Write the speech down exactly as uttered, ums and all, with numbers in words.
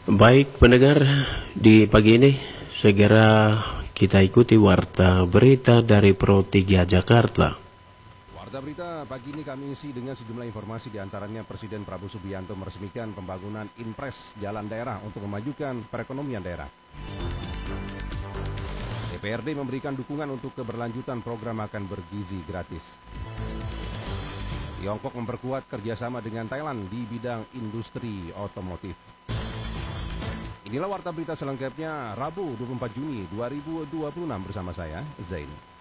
Baik pendengar, di pagi ini segera kita ikuti warta berita dari Pro tiga Jakarta. Warta berita pagi ini kami isi dengan sejumlah informasi, diantaranya Presiden Prabowo Subianto meresmikan pembangunan Inpres Jalan Daerah untuk memajukan perekonomian daerah. D P R D memberikan dukungan untuk keberlanjutan program makan bergizi gratis. Tiongkok memperkuat kerjasama dengan Thailand di bidang industri otomotif. Inilah warta berita selengkapnya Rabu dua puluh empat Juni dua ribu dua puluh enam bersama saya, Zain.